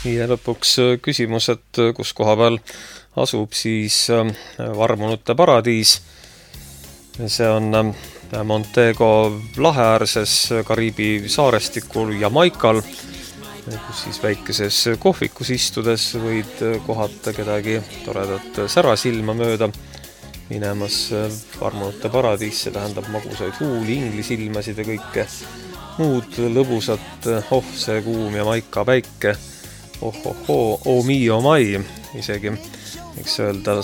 Ja lõpuks küsimus, et kus koha peal asub siis Varmunute paradiis. See on Montego laheäärses Kariibi saarestikul Jamaikal, kus siis väikeses kohvikus istudes võid kohata kedagi toredat särasilma mööda minemas Varmunute paradiis, see tähendab magusaid huuli, inglisilmasid ja kõike muud lõbusat, see kuum Jamaika päike, oh mii, oh mai, isegi võiks öelda